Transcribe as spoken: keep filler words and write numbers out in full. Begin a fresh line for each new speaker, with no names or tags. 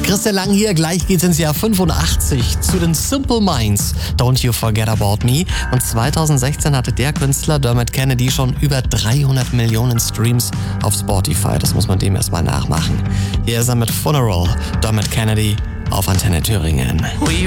Christian Lang hier, gleich geht's ins Jahr fünfundachtzig zu den Simple Minds, Don't You Forget About Me. Und zweitausendsechzehn hatte der Künstler Dermot Kennedy schon über dreihundert Millionen Streams auf Spotify. Das muss man dem erstmal nachmachen. Hier ist er mit Funeral, Dermot Kennedy auf Antenne Thüringen.
We